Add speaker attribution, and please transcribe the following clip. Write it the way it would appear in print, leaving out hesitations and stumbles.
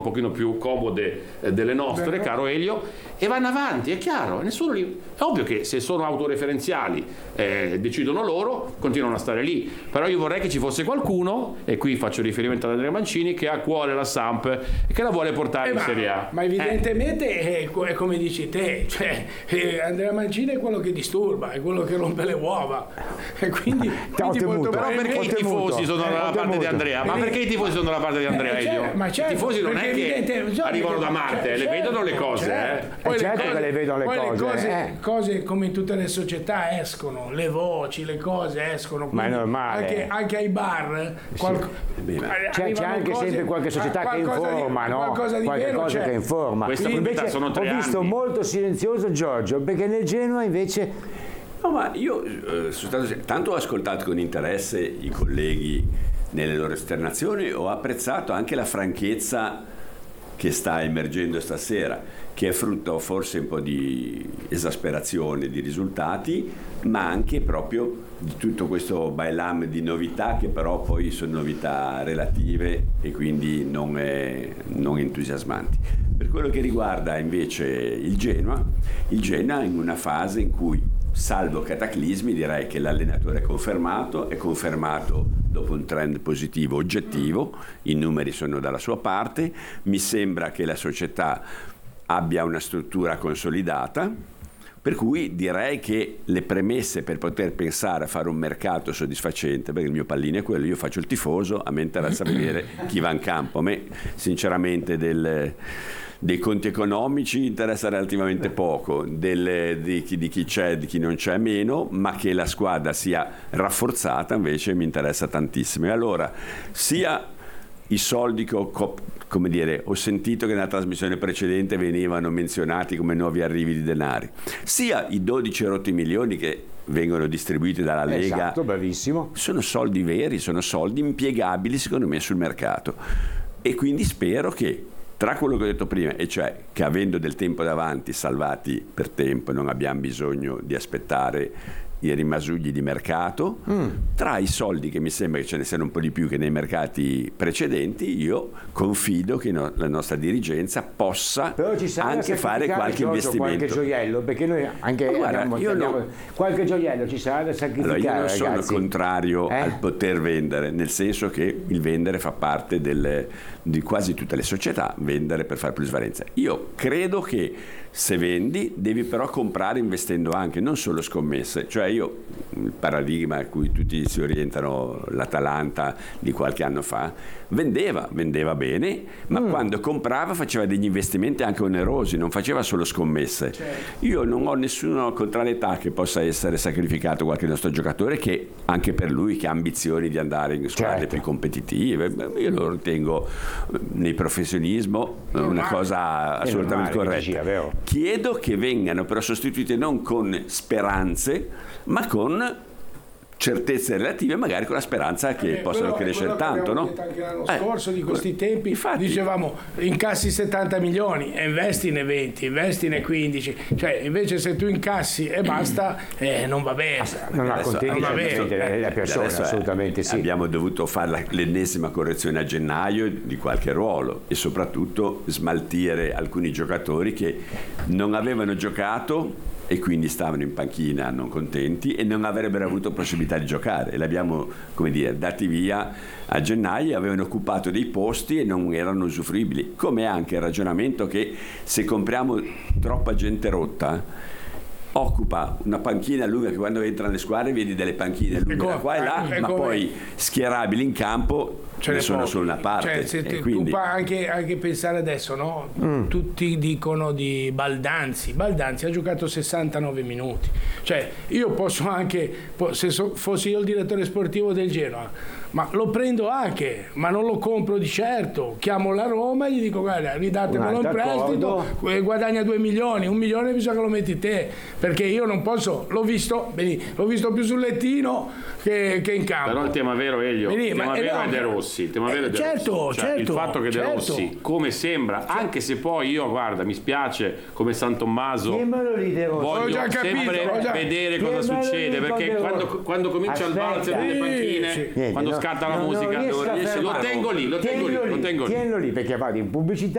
Speaker 1: un pochino più comode delle nostre, caro Elio, e vanno avanti, è chiaro, nessuno è ovvio che se sono autoreferenziali decidono loro, continuano a stare lì, però io vorrei che ci fosse qualcuno, e qui faccio riferimento ad Andrea Mancini, che ha a cuore la Samp e che la vuole portare in Serie A.
Speaker 2: Ma evidentemente è come dici te, cioè Andrea Mancini è quello che disturba, è quello che rompe le uova, e quindi molto
Speaker 1: però perché i tifosi sono dalla parte di Andrea? Ma perché i tifosi sono dalla parte di Andrea, Elio?
Speaker 2: Ma certo,
Speaker 1: i tifosi non è che arrivano da Marte, le vedono le cose,
Speaker 2: Poi
Speaker 3: certo che le vedono le cose.
Speaker 2: Cose come in tutte le società escono, le voci, le cose escono.
Speaker 3: Ma è normale.
Speaker 2: Anche ai bar.
Speaker 3: C'è anche sempre qualche società che informa, no? Qualche cosa che informa.
Speaker 1: Invece sono 3
Speaker 3: ho visto
Speaker 1: anni.
Speaker 3: molto silenzioso Giorgio, perché nel Genoa invece...
Speaker 4: No, ma io tanto ho ascoltato con interesse i colleghi nelle loro esternazioni, ho apprezzato anche la franchezza che sta emergendo stasera, che è frutto forse un po' di esasperazione di risultati, ma anche proprio di tutto questo bailam di novità, che però poi sono novità relative e quindi non entusiasmanti. Per quello che riguarda invece il Genoa in una fase in cui, salvo cataclismi, direi che l'allenatore è confermato dopo un trend positivo oggettivo, i numeri sono dalla sua parte, mi sembra che la società abbia una struttura consolidata, per cui direi che le premesse per poter pensare a fare un mercato soddisfacente, perché il mio pallino è quello, io faccio il tifoso, a me interessa vedere chi va in campo, a me sinceramente dei conti economici interessa relativamente poco, di chi c'è, di chi non c'è meno, ma che la squadra sia rafforzata invece mi interessa tantissimo. E allora sia i soldi che ho sentito che nella trasmissione precedente venivano menzionati come nuovi arrivi di denari, sia i 12 rotti milioni che vengono distribuiti dalla Lega,
Speaker 3: esatto, bravissimo,
Speaker 4: sono soldi veri, sono soldi impiegabili secondo me sul mercato, e quindi spero che tra quello che ho detto prima, e cioè che avendo del tempo davanti, salvati per tempo, non abbiamo bisogno di aspettare i rimasugli di mercato, tra i soldi che mi sembra che ce ne siano un po' di più che nei mercati precedenti, io confido che la nostra dirigenza possa anche fare qualche investimento.
Speaker 3: Qualche gioiello, perché noi anche abbiamo qualche gioiello ci sarà da sacrificare.
Speaker 4: Allora, io non sono
Speaker 3: ragazzi.
Speaker 4: Contrario al poter vendere, nel senso che il vendere fa parte di quasi tutte le società, vendere per fare plusvalenza. Io credo che se vendi devi però comprare investendo anche, non solo scommesse. Cioè il paradigma a cui tutti si orientano, l'Atalanta di qualche anno fa, vendeva bene, ma quando comprava faceva degli investimenti anche onerosi, non faceva solo scommesse. Certo. Io non ho nessuna contrarietà che possa essere sacrificato qualche nostro giocatore, che anche per lui che ha ambizioni di andare in squadre più competitive, io lo ritengo nel professionismo una cosa assolutamente corretta. Chiedo che vengano però sostituite non con speranze, ma con certezze relative, magari con la speranza che possano crescere tanto, no?
Speaker 2: Anche l'anno scorso di questi tempi,
Speaker 4: infatti,
Speaker 2: dicevamo incassi 70 milioni e investine 20, investine 15, cioè invece se tu incassi e basta, non va bene.
Speaker 3: Non accontenti le persone, assolutamente sì.
Speaker 4: Abbiamo dovuto fare l'ennesima correzione a gennaio di qualche ruolo e soprattutto smaltire alcuni giocatori che non avevano giocato e quindi stavano in panchina non contenti e non avrebbero avuto possibilità di giocare, e li abbiamo, dati via a gennaio, avevano occupato dei posti e non erano usufruibili, come anche il ragionamento che se compriamo troppa gente rotta occupa una panchina lunga, che quando entra nelle squadre vedi delle panchine lunghe da qua e là, ma poi schierabili in campo ce ne sono solo una parte.
Speaker 2: Cioè,
Speaker 4: e quindi...
Speaker 2: tu puoi anche pensare adesso, no? Tutti dicono di Baldanzi ha giocato 69 minuti, cioè io posso anche, se fossi io il direttore sportivo del Genoa, ma lo prendo anche, ma non lo compro di certo, chiamo la Roma e gli dico guarda, ridatemelo in prestito, guadagna 2 milioni, 1 milione bisogna che lo metti te, perché io non posso, l'ho visto più sul lettino che in campo.
Speaker 1: Però il tema vero, Elio, il tema vero è De Rossi, il tema vero è De Rossi. Cioè, il fatto che De Rossi, come sembra, anche se poi io, guarda, mi spiace come San Tommaso, voglio sempre vedere cosa succede, perché quando comincia il valzer delle panchine, quando scatta la musica, lo tengo lì.
Speaker 3: Tienilo lì perché vado in pubblicità.